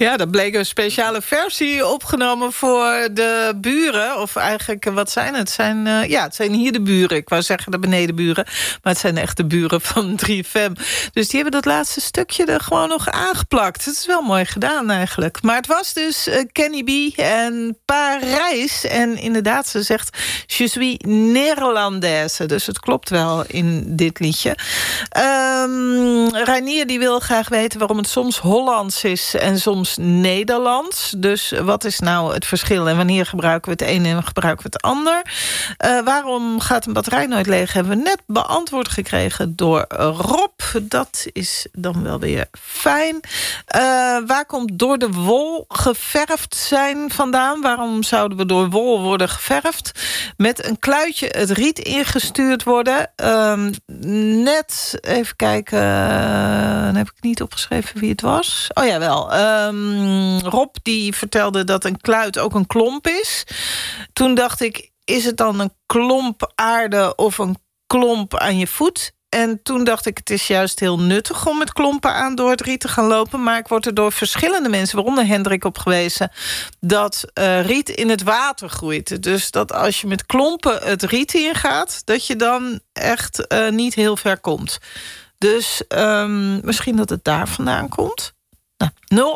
Ja, dat bleek een speciale versie opgenomen voor de buren. Of eigenlijk, wat zijn het? Het zijn hier de buren. Ik wou zeggen de benedenburen. Maar het zijn echt de buren van 3FM. Dus die hebben dat laatste stukje er gewoon nog aangeplakt. Het is wel mooi gedaan eigenlijk. Maar het was dus Kenny B en Parijs. En inderdaad, ze zegt je suis Nederlandaise. Dus het klopt wel in dit liedje. Reinier die wil graag weten waarom het soms Hollands is en soms Nederlands. Dus wat is nou het verschil en wanneer gebruiken we het een en gebruiken we het ander? Waarom gaat een batterij nooit leeg? Hebben we net beantwoord gekregen door Rob. Dat is dan wel weer fijn. Waar komt door de wol geverfd zijn vandaan? Waarom zouden we door wol worden geverfd? Met een kluitje het riet ingestuurd worden. Net, even kijken, dan heb ik niet opgeschreven wie het was. Oh ja, wel. Rob die vertelde dat een kluit ook een klomp is. Toen dacht ik, is het dan een klomp aarde of een klomp aan je voet? En toen dacht ik, het is juist heel nuttig om met klompen aan door het riet te gaan lopen. Maar ik word er door verschillende mensen, waaronder Hendrik, op gewezen dat riet in het water groeit. Dus dat als je met klompen het riet ingaat, dat je dan echt niet heel ver komt. Dus misschien dat het daar vandaan komt. Nou,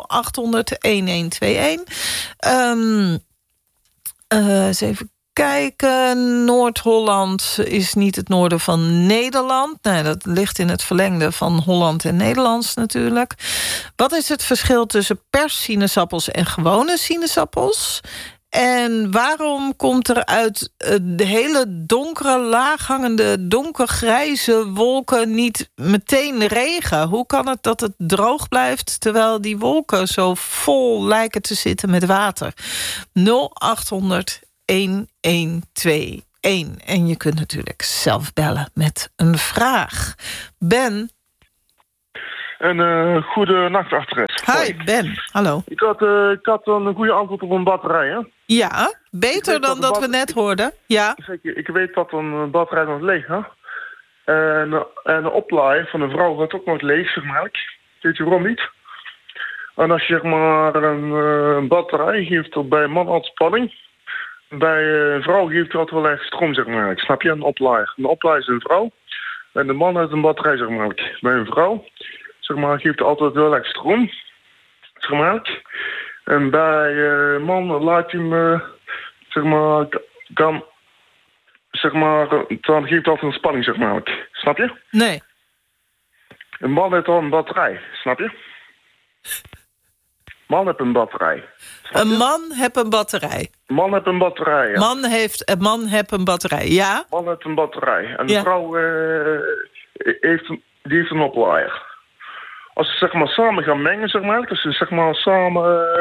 0800-1121. Eens even kijken. Noord-Holland is niet het noorden van Nederland. Nee, dat ligt in het verlengde van Holland en Nederlands natuurlijk. Wat is het verschil tussen perssinaasappels en gewone sinaasappels? En waarom komt er uit de hele donkere, laaghangende, donkergrijze wolken niet meteen regen? Hoe kan het dat het droog blijft terwijl die wolken zo vol lijken te zitten met water? 0800 1121. En je kunt natuurlijk zelf bellen met een vraag. Ben? Een goede nacht, achteres. Hi, Ben. Hallo. Ik had een goede antwoord op een batterij, hè? Ja, beter dan dat we net hoorden. Ja. Ik weet dat een batterij nog leeg, hè? En de oplaaier van de vrouw gaat ook nog leeg, zeg maar. Weet je waarom niet? En als je zeg maar een batterij geeft bij een man altijd spanning. Bij een vrouw geeft hij altijd wel echt stroom, zeg maar. Snap je? Een oplaaier. Een oplaaier is een vrouw. En de man heeft een batterij, zeg maar. Bij een vrouw, zeg maar, geeft hij altijd wel echt stroom. Zeg maar. En bij een man laat hij hem, zeg maar, dan geeft hij altijd een spanning, zeg maar. Snap je? Nee. Een man heeft al een batterij, snap je? Man heeft een batterij. Een man heeft een batterij. Man heeft een batterij, ja. Man heeft een batterij, ja. Man heeft een batterij. En de Ja. vrouw heeft een oplaaier. Als ze zeg maar samen gaan mengen, zeg maar. Als ze zeg maar samen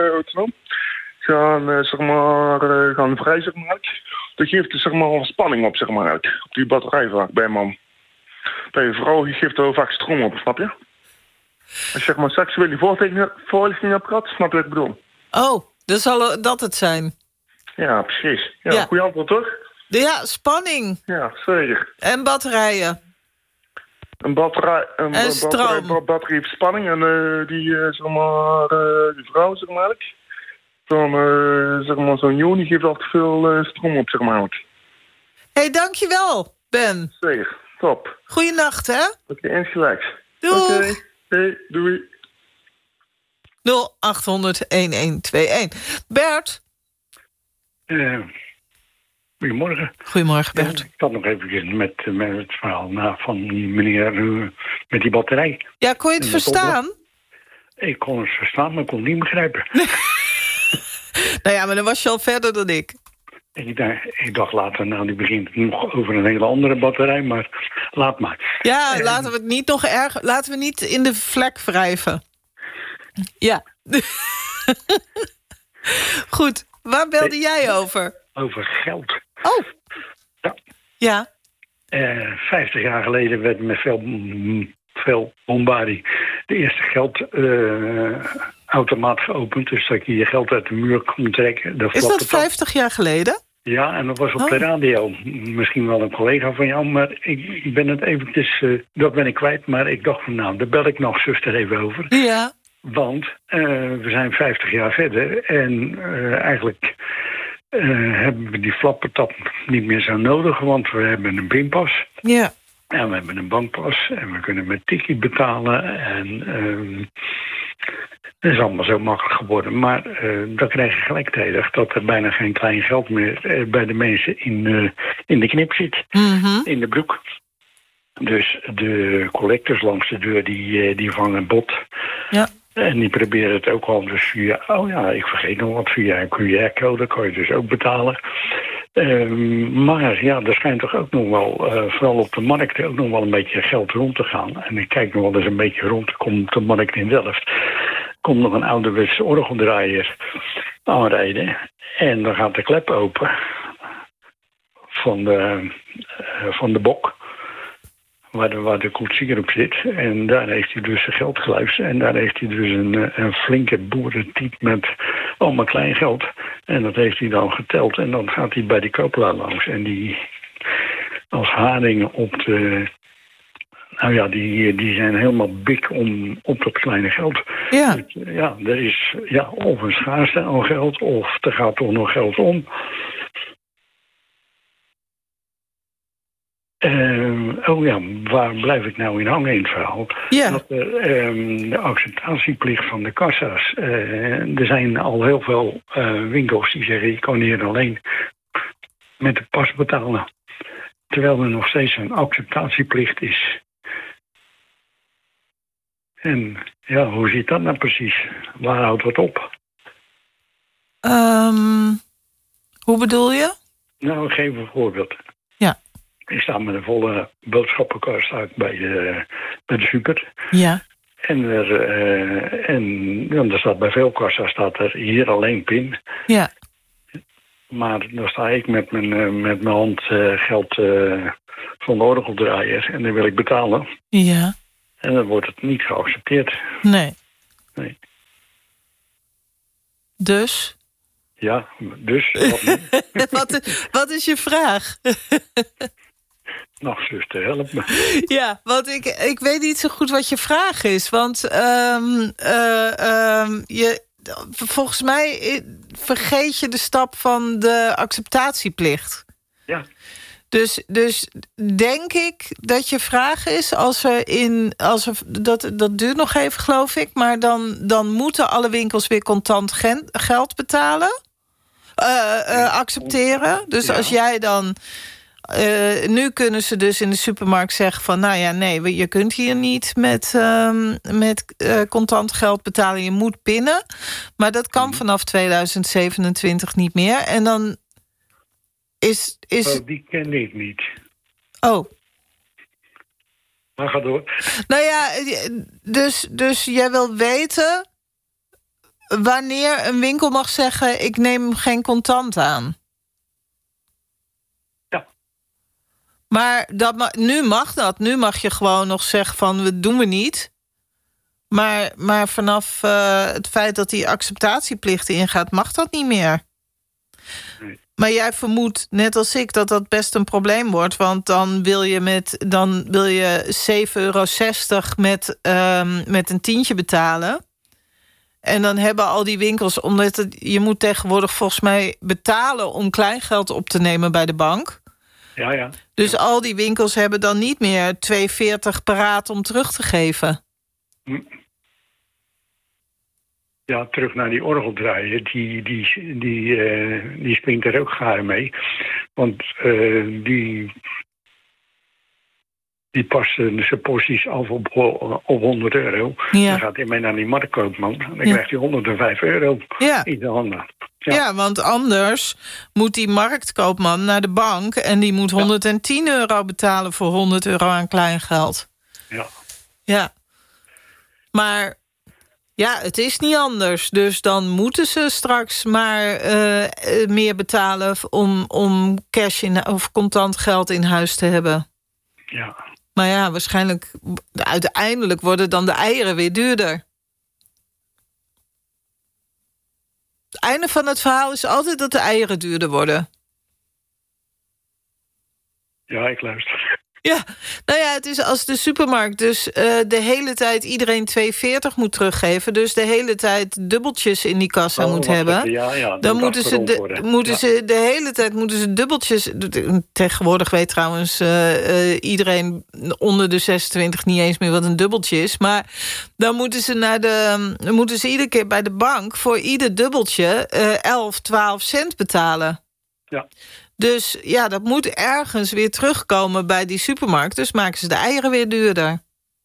gaan vrij, zeg maar. Dan geeft het zeg maar een spanning op, zeg maar. Op die batterij vaak bij een man. Bij een vrouw geeft er vaak stroom op, snap je? Als je zeg maar seksuele voorlichting hebt gehad, snap je wat ik bedoel? Oh, dan zal dat het zijn. Ja, precies. Ja, Ja. goeie antwoord, toch? Ja, spanning. Ja, zeker. En batterijen. Een batterij heeft spanning en die vrouw, zeg maar. Dan, zeg maar, zo'n jongen die geeft altijd veel stroom op, zeg maar. Hey, dankjewel, Ben. Zeker, top. Goeienacht, hè? Oké, insgelijks. Doeg. Oké, hey, doei. 0800-1121. Bert? Goedemorgen. Goedemorgen, Bert. Ik had nog even met het verhaal van die meneer met die batterij. Ja, kon je het verstaan? Ik kon het verstaan, maar ik kon het niet begrijpen. Nou ja, maar dan was je al verder dan ik. Ik dacht later, nou, die begint nog over een hele andere batterij, maar laat maar. Ja, laten we het niet nog erg. Laten we niet in de vlek wrijven. Ja. Goed, waar belde jij over? Over geld. Oh. Ja. Ja. 50 jaar geleden werd met veel bombardie de eerste geldautomaat geopend. Dus dat je je geld uit de muur kon trekken. Is dat 50 jaar geleden? Ja, en dat was op de radio. Misschien wel een collega van jou, maar ik ben het eventjes... dat ben ik kwijt, maar ik dacht van nou, daar bel ik nog zuster even over. Ja. Want we zijn 50 jaar verder en eigenlijk hebben we die flappertap niet meer zo nodig, want we hebben een pinpas. Ja. En we hebben een bankpas en we kunnen met Tiki betalen. En dat is allemaal zo makkelijk geworden. Maar dan krijg je gelijktijdig dat er bijna geen klein geld meer bij de mensen in de knip zit. Mhm. In de broek. Dus de collectors langs de deur die vangen bot. Ja. En die proberen het ook al dus via... Oh ja, ik vergeet nog wat. Via een QR-code kan je dus ook betalen. Maar ja, er schijnt toch ook nog wel, vooral op de markt, ook nog wel een beetje geld rond te gaan. En ik kijk nog wel eens een beetje rond. Ik kom op de markt in Delft. Komt nog een ouderwetse orgeldraaier aanrijden. En dan gaat de klep open van de bok. Waar de koetsier op zit. En daar heeft hij dus een geldkluis. En daar heeft hij dus een flinke boerentiet met allemaal klein geld. En dat heeft hij dan geteld. En dan gaat hij bij die koopelaar langs. En die als haringen op de... Nou ja, die zijn helemaal bik op dat kleine geld. Ja. Dus, ja, er is of een schaarste aan geld, of er gaat toch nog geld om. Oh ja, waar blijf ik nou in hangen in het verhaal? Ja. Dat de acceptatieplicht van de kassa's. Er zijn al heel veel winkels die zeggen... je kan hier alleen met de pas betalen. Terwijl er nog steeds een acceptatieplicht is. En ja, hoe zit dat nou precies? Waar houdt dat op? Hoe bedoel je? Nou, geef een voorbeeld. Ja. Ik sta met een volle boodschappenkast bij de super. Ja. En er staat bij veel kassa's staat er hier alleen pin. Ja. Maar dan sta ik met mijn hand geld van de orgeldraaier en dan wil ik betalen. Ja. En dan wordt het niet geaccepteerd. Nee. Nee. Dus? Ja, dus wat nu? Wat is je vraag? Nacht, zuster, help me. Ja, want ik weet niet zo goed wat je vraag is. Want volgens mij vergeet je de stap van de acceptatieplicht. Ja. Dus denk ik dat je vraag is... dat duurt nog even, geloof ik... maar dan moeten alle winkels weer contant geld betalen. Accepteren. Dus als jij dan... nu kunnen ze dus in de supermarkt zeggen van... nou ja, nee, je kunt hier niet met contant geld betalen. Je moet pinnen. Maar dat kan vanaf 2027 niet meer. En dan is... Oh, die kende ik niet. Oh. Maar ga door. Nou ja, dus jij wil weten... wanneer een winkel mag zeggen... ik neem geen contant aan. Maar nu mag dat. Nu mag je gewoon nog zeggen van... dat doen we niet. Maar vanaf het feit dat die acceptatieplicht ingaat... mag dat niet meer. Nee. Maar jij vermoedt, net als ik, dat dat best een probleem wordt. Want dan wil je €7,60 met een tientje betalen. En dan hebben al die winkels... omdat je moet tegenwoordig volgens mij betalen... om kleingeld op te nemen bij de bank... Ja. Dus al die winkels hebben dan niet meer €2,40 paraat om terug te geven. Ja, terug naar die orgeldraaier. Die springt er ook gaar mee. Want die past zijn porties af op €100. Ja. Dan gaat hij mee naar die marktkoopman. Dan krijgt hij €105 in de handen. Ja, want anders moet die marktkoopman naar de bank... en die moet €110 betalen voor €100 aan kleingeld. Ja. Maar ja, het is niet anders. Dus dan moeten ze straks maar meer betalen... om cash of contant geld in huis te hebben. Ja. Maar ja, waarschijnlijk... uiteindelijk worden dan de eieren weer duurder. Het einde van het verhaal is altijd dat de eieren duurder worden. Ja, ik luister. Ja, nou ja, het is als de supermarkt dus de hele tijd iedereen 2,40 moet teruggeven, dus de hele tijd dubbeltjes in die kassa moet hebben. Dan moeten ze de hele tijd dubbeltjes. Tegenwoordig weet trouwens iedereen onder de 26 niet eens meer wat een dubbeltje is. Maar dan moeten ze iedere keer bij de bank voor ieder dubbeltje 11, 12 cent betalen. Ja. Dus ja, dat moet ergens weer terugkomen bij die supermarkt. Dus maken ze de eieren weer duurder.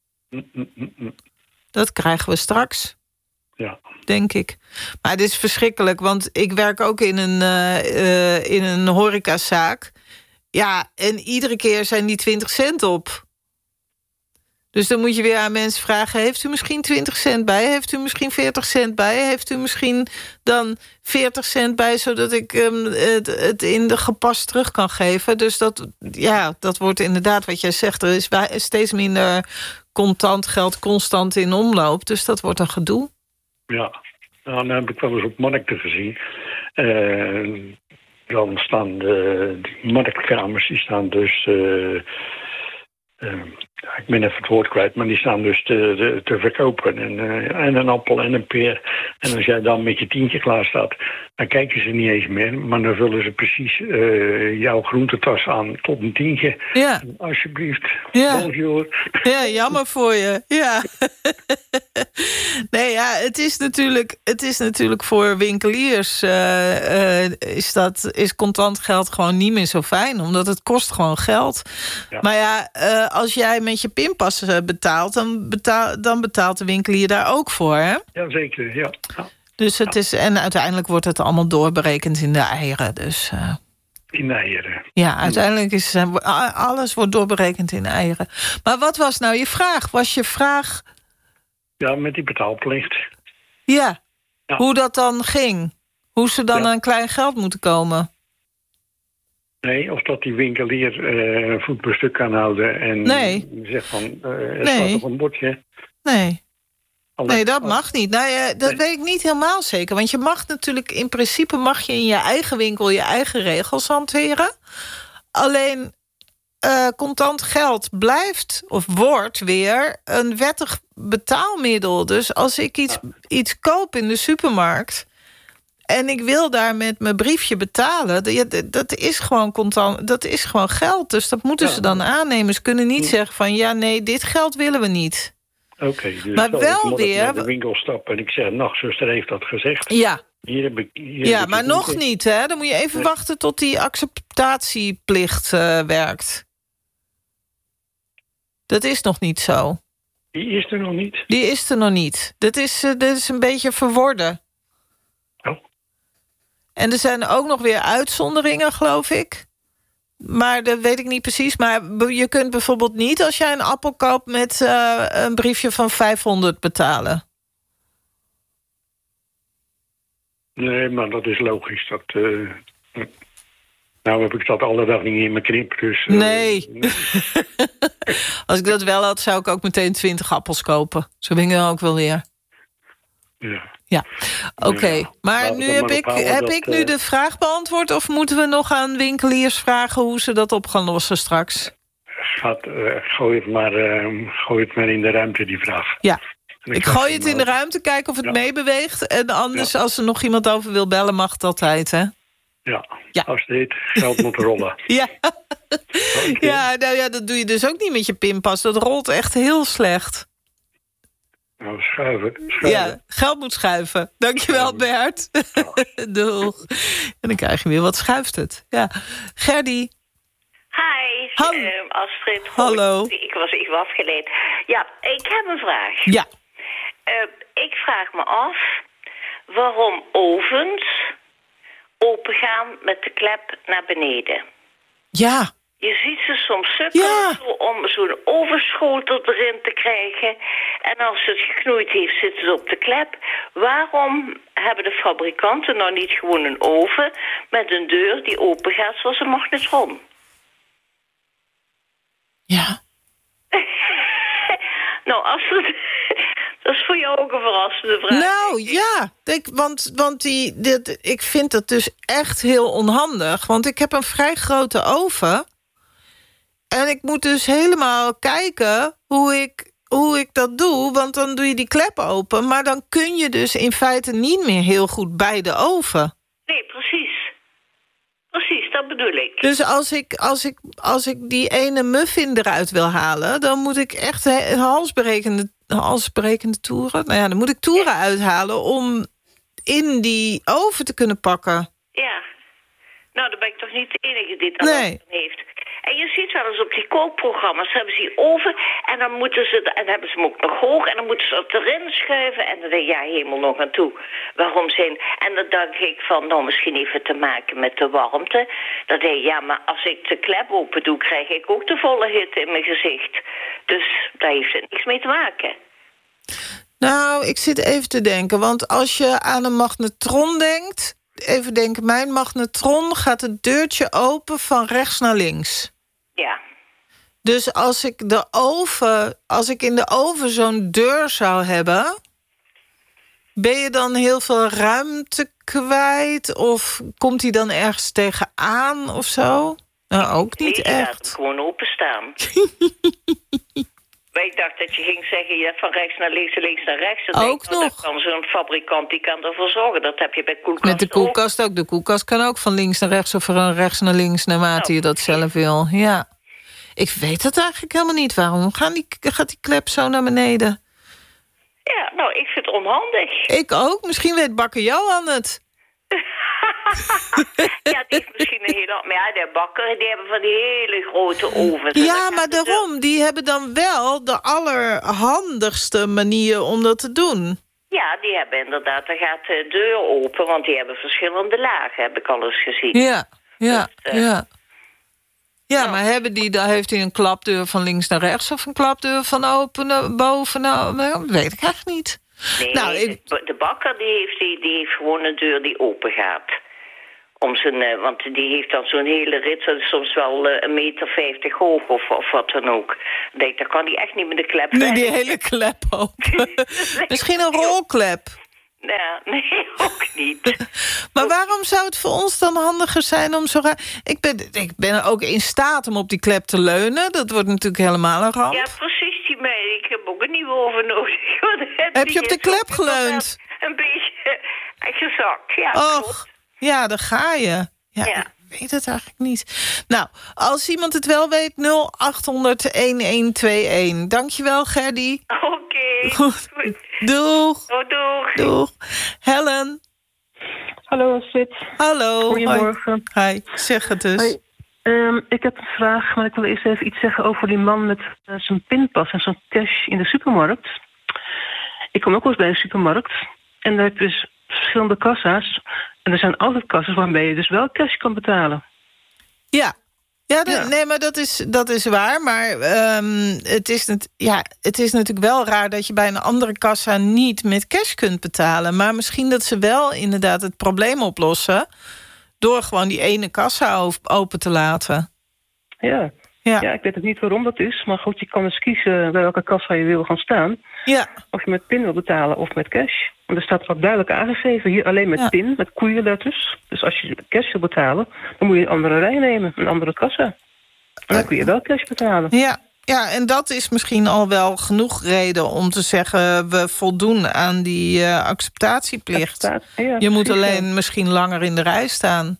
Dat krijgen we straks. Ja. Denk ik. Maar het is verschrikkelijk, want ik werk ook in een horecazaak. Ja, en iedere keer zijn die 20 cent op. Dus dan moet je weer aan mensen vragen, heeft u misschien 20 cent bij? Heeft u misschien 40 cent bij? Heeft u misschien dan 40 cent bij, zodat ik het in de gepast terug kan geven? Dus dat wordt inderdaad wat jij zegt. Er is steeds minder contant geld constant in omloop. Dus dat wordt een gedoe. Ja, nou, dan heb ik wel eens op markten gezien. Dan staan die marktkamers, die staan dus... ik ben even het woord kwijt, maar die staan dus te verkopen. En een appel en een peer. En als jij dan met je tientje klaar staat, dan kijken ze niet eens meer. Maar dan vullen ze precies jouw groentetas aan tot een tientje. Ja. Alsjeblieft. Ja. Bonjour. Ja, jammer voor je. Ja. Nee, ja, het is natuurlijk voor winkeliers is contant geld gewoon niet meer zo fijn, omdat het kost gewoon geld. Ja. Maar ja, als jij met je pinpas betaalt, dan betaalt de winkelier daar ook voor, hè? Jazeker, ja. Dus het is, en uiteindelijk wordt het allemaal doorberekend in de eieren. Dus, in de eieren. Ja, uiteindelijk is alles wordt doorberekend in de eieren. Maar wat was nou je vraag? Was je vraag... Ja, met die betaalplicht. Ja, hoe dat dan ging? Hoe ze dan aan klein geld moeten komen? Nee, of dat die winkelier voet per stuk kan houden en zegt van, staat op een bordje. Nee, dat mag niet. Nou, dat weet ik niet helemaal zeker. Want je mag natuurlijk, in principe mag je in je eigen winkel je eigen regels hanteren. Alleen contant geld blijft of wordt weer een wettig betaalmiddel. Dus als ik iets koop in de supermarkt en ik wil daar met mijn briefje betalen, dat is gewoon contant, dat is gewoon geld. Dus dat moeten ze dan aannemen. Ze kunnen niet zeggen van, ja, nee, dit geld willen we niet. Oké, dus maar wel ik weer naar de winkel stappen en ik zeg, nachtzuster heeft dat gezegd. Ja. Hier heb ik maar nog niet, hè? Dan moet je even wachten tot die acceptatieplicht werkt. Dat is nog niet zo. Die is er nog niet? Die is er nog niet. Dat is een beetje verworden. Oh. En er zijn ook nog weer uitzonderingen, geloof ik. Maar dat weet ik niet precies. Maar je kunt bijvoorbeeld niet, als jij een appel koopt met een briefje van 500 betalen. Nee, maar dat is logisch. Nou heb ik dat alle dag niet in mijn knip. Dus, nee. Als ik dat wel had, zou ik ook meteen 20 appels kopen. Zo ben ik dan ook wel weer. Ja. Oké. Maar nu heb ik nu de vraag beantwoord, of moeten we nog aan winkeliers vragen hoe ze dat op gaan lossen straks? Gooi het maar in de ruimte, die vraag. Ja. Ik gooi het in de ruimte, kijken of het meebeweegt. En anders, als er nog iemand over wil bellen, mag het altijd, hè? Ja. Als dit geld moet rollen. Ja. Ja, nou ja, dat doe je dus ook niet met je pinpas. Dat rolt echt heel slecht. Nou, schuiven. Ja, geld moet schuiven. Dankjewel, Bert. Ja. Doeg. En dan krijg je weer, wat schuift het? Ja. Gerdy. Hi, Astrid. Hallo. Ik was even afgeleid. Ja, ik heb een vraag. Ja. Ik vraag me af waarom ovens opengaan met de klep naar beneden. Ja. Je ziet ze soms sukkelen om zo'n ovenschotel erin te krijgen. En als het geknoeid heeft, zitten ze op de klep. Waarom hebben de fabrikanten nou niet gewoon een oven met een deur die open gaat zoals een magnetron? Ja. Nou, Astrid, dat is voor jou ook een verrassende vraag. Nou, ja. Want ik vind dat dus echt heel onhandig. Want ik heb een vrij grote oven. En ik moet dus helemaal kijken hoe ik dat doe. Want dan doe je die klep open. Maar dan kun je dus in feite niet meer heel goed bij de oven. Nee, precies. Precies, dat bedoel ik. Dus als ik die ene muffin eruit wil halen... dan moet ik echt halsbrekende toeren... Nou ja, dan moet ik toeren uithalen om in die oven te kunnen pakken. Ja. Nou, dan ben ik toch niet de enige die dat heeft. En je ziet wel eens op die kookprogramma's, hebben ze die oven... en dan hebben ze hem ook nog hoog... en dan moeten ze het erin schuiven... en dan denk je, ja, helemaal nog aan toe. Waarom zijn... En dan denk ik van, nou, misschien even te maken met de warmte. Dan denk je, ja, maar als ik de klep open doe... krijg ik ook de volle hitte in mijn gezicht. Dus daar heeft het niks mee te maken. Nou, ik zit even te denken, want als je aan een magnetron denkt... Even denken, mijn magnetron gaat het deurtje open van rechts naar links. Ja. Dus als ik in de oven zo'n deur zou hebben... ben je dan heel veel ruimte kwijt? Of komt hij dan ergens tegenaan of zo? Nou, ook niet echt. Laat het gewoon openstaan. Ik dacht dat je ging zeggen, je van rechts naar links en links naar rechts. Ook nog. Dat kan zo'n fabrikant, die kan ervoor zorgen. Dat heb je bij koelkast met de koelkast ook. De koelkast kan ook van links naar rechts of van rechts naar links... naarmate je dat zelf wil. Ja. Ik weet het eigenlijk helemaal niet. Waarom gaat die klep zo naar beneden? Ja, nou, ik vind het onhandig. Ik ook. Misschien weet bakker Johan het. Ja, die heeft misschien een hele... Maar ja, de bakker, die hebben van die hele grote ovens. Ja, maar daarom. Die hebben dan wel de allerhandigste manier om dat te doen. Ja, die hebben inderdaad... Dan gaat de deur open, want die hebben verschillende lagen, heb ik al eens gezien. Ja. Ja, maar daar heeft hij een klapdeur van links naar rechts... of een klapdeur van open naar boven? Nou, dat weet ik eigenlijk niet. Nee, nou, de bakker die heeft gewoon een deur die open gaat. Want die heeft dan zo'n hele rit, dat is soms wel 1,50 meter hoog of wat dan ook. Ik denk, dan kan hij echt niet met de klep weg. Nee, die hele klep open. Misschien een rolklep. Ja, nee, ook niet. Maar waarom zou het voor ons dan handiger zijn om zo... Ik ben ook in staat om op die klep te leunen. Dat wordt natuurlijk helemaal een ramp. Ja, precies. Ik heb ook een nieuwe oven nodig. Heb je op de klep geleund? Een beetje gezakt, ja. Och, ja, daar ga je. Ja, ik weet het eigenlijk niet. Nou, als iemand het wel weet, 0800-1121. Dankjewel, Gerdy. Oké. Goed. Doeg. Doeg. Helen. Hallo, Astrid. Hallo. Goedemorgen. Hi, zeg het dus. Hoi. Ik heb een vraag, maar ik wil eerst even iets zeggen over die man met zijn pinpas en zijn cash in de supermarkt. Ik kom ook wel eens bij een supermarkt en daar heb je dus verschillende kassa's. En er zijn altijd kassa's waarmee je dus wel cash kan betalen. Ja. Nee, maar dat is waar. Maar het is natuurlijk wel raar dat je bij een andere kassa niet met cash kunt betalen. Maar misschien dat ze wel inderdaad het probleem oplossen door gewoon die ene kassa open te laten. Ja, ik weet ook niet waarom dat is. Maar goed, je kan dus kiezen bij welke kassa je wil gaan staan. Ja. Of je met pin wil betalen of met cash. Want er staat ook duidelijk aangegeven. Hier alleen met pin, met koeienletters. Dus als je cash wil betalen, dan moet je een andere rij nemen. Een andere kassa. En dan kun je wel cash betalen. Ja, en dat is misschien al wel genoeg reden om te zeggen... we voldoen aan die acceptatieplicht. Je moet alleen misschien langer in de rij staan.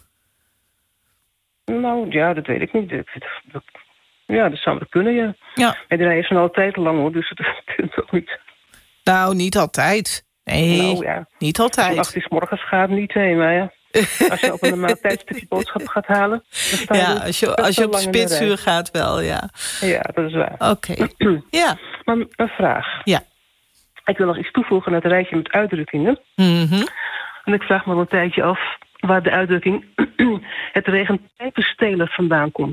Nou, ja, dat weet ik niet. Dat zou wel kunnen, ja. En de rij is van altijd lang, hoor, dus dat kunt ook niet. Nou, niet altijd. Nee, niet altijd. Als het 's morgens gaat, niet heen, maar ja. Als je op een normaal tijdstukje boodschap gaat halen... Dan als je op spitsuur gaat wel, ja. Ja, dat is waar. Oké. Ja. Maar een vraag. Ja. Ik wil nog iets toevoegen aan het rijtje met uitdrukkingen. Mm-hmm. En ik vraag me al een tijdje af waar de uitdrukking... het regent pijpenstelen vandaan komt.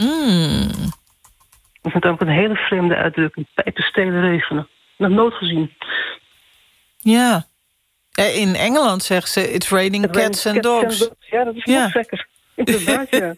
Dat is ook een hele vreemde uitdrukking. Pijpenstelen regenen. Nog nooit gezien. Ja. In Engeland zeggen ze... it's raining cats and dogs. Ja, dat is nog lekker. Inderdaad, ja.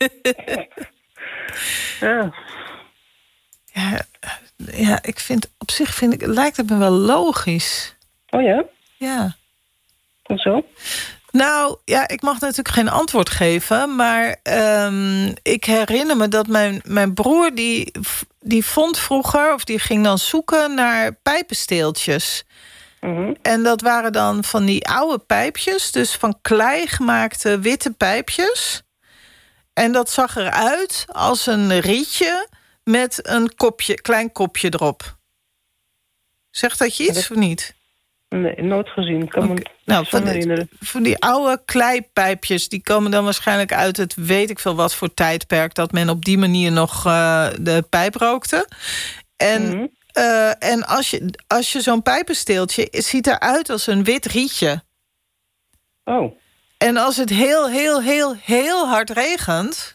Ja, op zich lijkt het me wel logisch. Oh ja? Ja. Hoezo? Nou, ja, ik mag natuurlijk geen antwoord geven. Maar ik herinner me dat mijn broer... die vond vroeger, of die ging dan zoeken naar pijpensteeltjes. Mm-hmm. En dat waren dan van die oude pijpjes. Dus van klei gemaakte witte pijpjes. En dat zag eruit als een rietje met een klein kopje erop. Zegt dat je iets of niet? Nee, nooit gezien. Ik kan me nou, van die oude kleipijpjes, die komen dan waarschijnlijk uit het weet ik veel wat voor tijdperk... dat men op die manier nog de pijp rookte. En, en als je zo'n pijpensteeltje... het ziet eruit als een wit rietje. Oh. En als het heel, heel, heel, heel hard regent...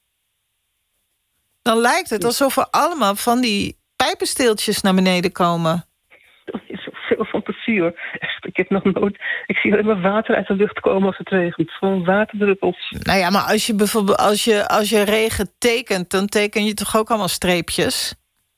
dan lijkt het alsof er allemaal van die pijpensteeltjes naar beneden komen. Dat is zoveel fantasie, hoor. Echt, ik heb nog nooit... Ik zie alleen maar water uit de lucht komen als het regent. Gewoon waterdruppels. Nou ja, maar als je bijvoorbeeld als je regen tekent... dan teken je toch ook allemaal streepjes?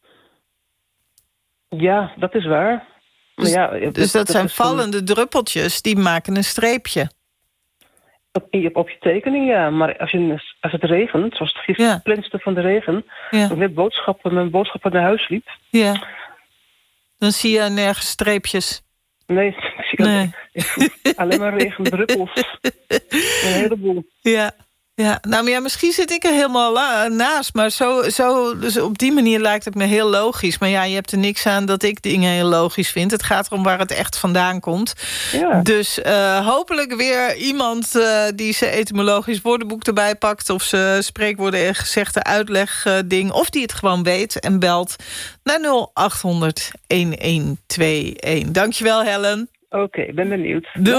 Ja, dat is waar. Dus, maar ja, dus dat zijn vallende druppeltjes, die maken een streepje. Op je tekening, ja. Maar als het regent, zoals het gisteren plenste van de regen... toen ik net mijn boodschappen naar huis liep... Ja. Dan zie je nergens streepjes. Nee, ik zie alleen maar regendruppels. Een heleboel. Ja. Ja, nou, maar ja, misschien zit ik er helemaal naast. Maar zo, dus op die manier lijkt het me heel logisch. Maar ja, je hebt er niks aan dat ik dingen heel logisch vind. Het gaat erom waar het echt vandaan komt. Ja. Dus hopelijk weer iemand die zijn etymologisch woordenboek erbij pakt... of zijn spreekwoorden en gezegde uitlegding... of die het gewoon weet en belt naar 0800-1121. Dankjewel, Helen. Oké, ben benieuwd. Doei.